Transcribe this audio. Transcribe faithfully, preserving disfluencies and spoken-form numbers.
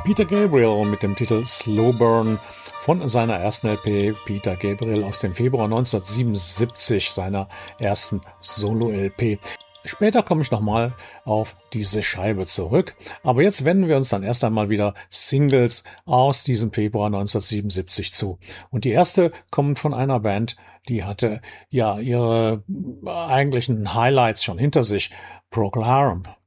Peter Gabriel mit dem Titel Slow Burn von seiner ersten L P Peter Gabriel aus dem Februar neunzehnhundertsiebenundsiebzig, seiner ersten Solo-L P. Später komme ich nochmal auf diese Scheibe zurück, aber jetzt wenden wir uns dann erst einmal wieder Singles aus diesem Februar neunzehnhundertsiebenundsiebzig zu. Und die erste kommt von einer Band, die hatte ja ihre eigentlichen Highlights schon hinter sich. Procol Harum